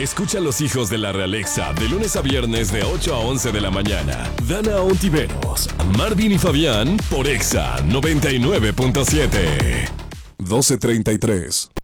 Escucha a los hijos de la realeza de lunes a viernes de 8 a 11 de la mañana. Dana Ontiveros, Marvin y Fabián por Exa 99.7. 12:33.